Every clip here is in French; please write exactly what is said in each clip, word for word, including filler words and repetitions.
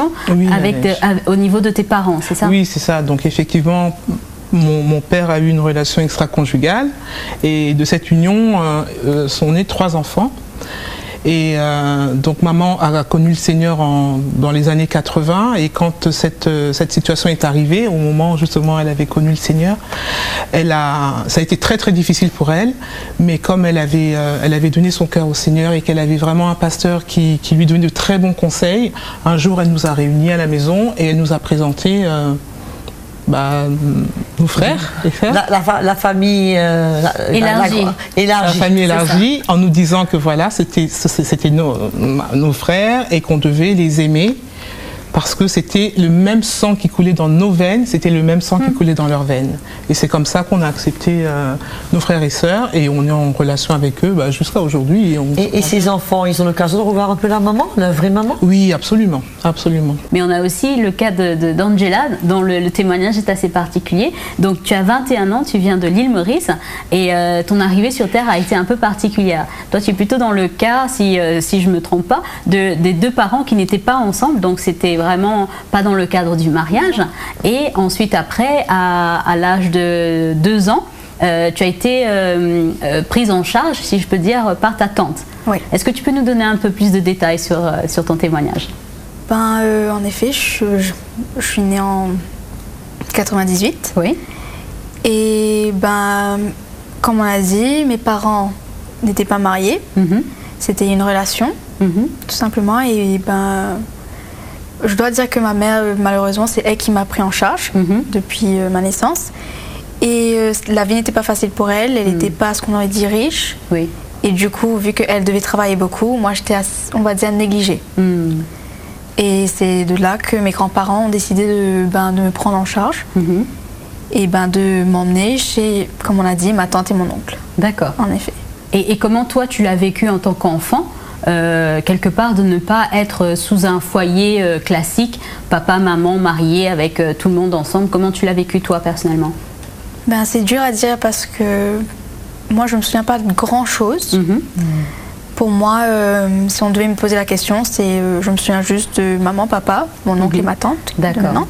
relation oui, avec de, à, au niveau de tes parents, c'est ça? Oui, c'est ça. Donc effectivement, mon, mon père a eu une relation extra-conjugale et de cette union euh, sont nés trois enfants. Et euh, donc maman a connu le Seigneur en, dans les années quatre-vingts, et quand cette, cette situation est arrivée, au moment où justement elle avait connu le Seigneur, elle a, ça a été très très difficile pour elle, mais comme elle avait, euh, elle avait donné son cœur au Seigneur et qu'elle avait vraiment un pasteur qui, qui lui donnait de très bons conseils, un jour elle nous a réunis à la maison et elle nous a présenté euh, Bah, nos frères et frères. La, la, la famille euh, élargie. La, élargie. La famille élargie, en nous disant que voilà, c'était c'était nos, nos frères et qu'on devait les aimer parce que c'était le même sang qui coulait dans nos veines, c'était le même sang mmh. qui coulait dans leurs veines. Et c'est comme ça qu'on a accepté euh, nos frères et sœurs, et on est en relation avec eux bah, jusqu'à aujourd'hui. Et, on... et, et ces enfants, ils ont l'occasion de revoir un peu la maman, la vraie maman? Oui, absolument, absolument. Mais on a aussi le cas de, d'Angela, dont le, le témoignage est assez particulier. Donc tu as vingt et un ans, tu viens de l'île Maurice, et euh, ton arrivée sur Terre a été un peu particulière. Toi, tu es plutôt dans le cas, si, euh, si je ne me trompe pas, de, des deux parents qui n'étaient pas ensemble, donc c'était vraiment pas dans le cadre du mariage. Et ensuite après, à, à l'âge de deux ans, euh, tu as été euh, euh, prise en charge, si je peux dire, par ta tante. Oui. Est-ce que tu peux nous donner un peu plus de détails sur, euh, sur ton témoignage? Ben, euh, en effet, je, je, je suis née en quatre-vingt-dix-huit. Oui. Et ben, comme on l'a dit, mes parents n'étaient pas mariés. Mm-hmm. C'était une relation, mm-hmm. tout simplement. Et ben, je dois dire que ma mère, malheureusement, c'est elle qui m'a pris en charge mm-hmm. depuis euh, ma naissance. Et euh, la vie n'était pas facile pour elle. Elle n'était mm. pas ce qu'on aurait dit riche. Oui. Et du coup, vu qu'elle devait travailler beaucoup, moi j'étais, on va dire, négligée. Mm. Et c'est de là que mes grands-parents ont décidé de, ben, de me prendre en charge mm-hmm. et ben, de m'emmener chez, comme on a dit, ma tante et mon oncle. D'accord. En effet. Et, et comment toi tu l'as vécu en tant qu'enfant, euh, quelque part de ne pas être sous un foyer euh, classique, papa, maman, mariés avec euh, tout le monde ensemble? Comment tu l'as vécu toi personnellement? Ben, c'est dur à dire parce que moi je ne me souviens pas de grand chose. Mm-hmm. Mm. Pour moi, euh, si on devait me poser la question, c'est, euh, je me souviens juste de maman, papa, mon oncle mm-hmm. et ma tante. D'accord.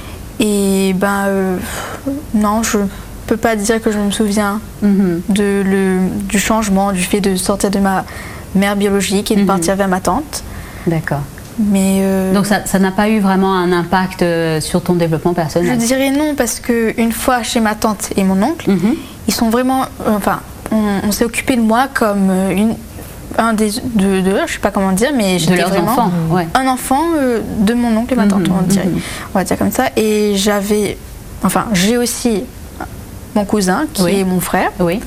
Et ben euh, non, je peux pas dire que je me souviens mm-hmm. de, le, du changement, du fait de sortir de ma mère biologique et de mm-hmm. partir vers ma tante. D'accord. Mais euh, donc ça, ça n'a pas eu vraiment un impact euh, sur ton développement personnel? Je dirais non, parce qu'une fois chez ma tante et mon oncle, mm-hmm. ils sont vraiment, euh, enfin, on, on s'est occupé de moi comme une, un des deux, de, je sais pas comment dire, mais j'étais vraiment enfants, ouais. un enfant euh, de mon oncle et ma tante, mm-hmm. on dirait, mm-hmm. on va dire comme ça. Et j'avais, enfin, j'ai aussi mon cousin qui oui. est mon frère. Oui.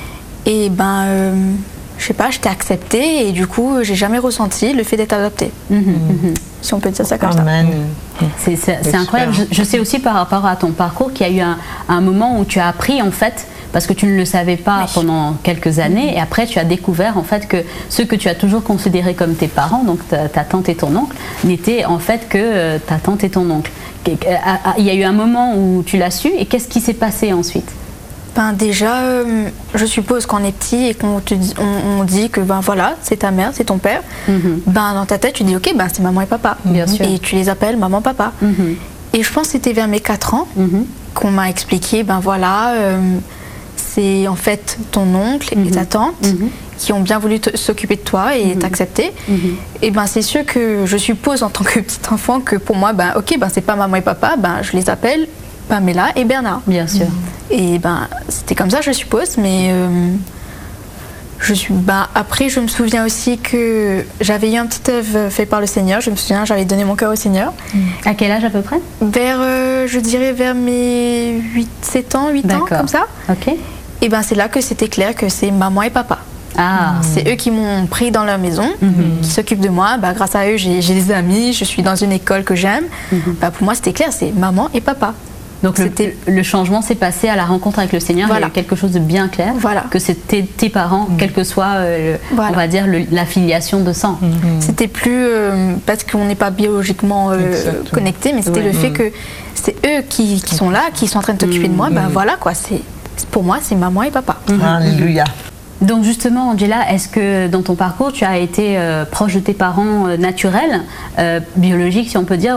Et ben. Euh, je sais pas, j'étais acceptée et du coup, j'ai jamais ressenti le fait d'être adoptée. Mmh, mmh. Si on peut dire ça comme Amen. ça. C'est, c'est, c'est incroyable. Je, je sais aussi par rapport à ton parcours qu'il y a eu un, un moment où tu as appris en fait, parce que tu ne le savais pas oui. pendant quelques années, et après tu as découvert en fait que ceux que tu as toujours considérés comme tes parents, donc ta, ta tante et ton oncle, n'étaient en fait que euh, ta tante et ton oncle. Il y a eu un moment où tu l'as su, et qu'est-ce qui s'est passé ensuite? Ben déjà, euh, je suppose qu'on est petit et qu'on te dit, on, on dit que ben voilà, c'est ta mère, c'est ton père. Mm-hmm. Ben dans ta tête, tu dis ok, ben c'est maman et papa. Bien sûr. Et tu les appelles maman, papa. Mm-hmm. Et je pense que c'était vers mes quatre ans mm-hmm. qu'on m'a expliqué, ben voilà, euh, c'est en fait ton oncle mm-hmm. et ta tante mm-hmm. qui ont bien voulu s'occuper de toi et mm-hmm. t'accepter. Mm-hmm. Et ben c'est sûr que je suppose en tant que petit enfant que pour moi, ben ok, ben c'est pas maman et papa, ben je les appelle Pamela et Bernard. Bien sûr. Et ben c'était comme ça, je suppose, mais euh, je suis. Ben après, je me souviens aussi que j'avais eu un petit œuvre fait par le Seigneur. Je me souviens, j'avais donné mon cœur au Seigneur. À quel âge à peu près? Vers, euh, je dirais vers mes huit, sept ans, huit ans, comme ça. Ok. Et ben c'est là que c'était clair que c'est maman et papa. Ah. C'est eux qui m'ont pris dans leur maison, mm-hmm. qui s'occupent de moi. Bah, grâce à eux, j'ai, j'ai des amis, je suis dans une école que j'aime. Mm-hmm. Bah, pour moi, c'était clair, c'est maman et papa. Donc le, le changement s'est passé à la rencontre avec le Seigneur. Voilà. Il y a eu quelque chose de bien clair, voilà. que c'était tes parents, mmh. quelle que soit, euh, le, voilà. on va dire, le, la filiation de sang. Mmh. C'était plus euh, parce qu'on n'est pas biologiquement euh, connectés, mais c'était ouais. le fait que c'est eux qui, qui sont là, qui sont en train de t'occuper mmh. de moi. Ben mmh. voilà quoi, c'est, pour moi, c'est maman et papa. Mmh. Alléluia. Donc justement, Angela, est-ce que dans ton parcours, tu as été euh, proche de tes parents euh, naturels, euh, biologiques si on peut dire,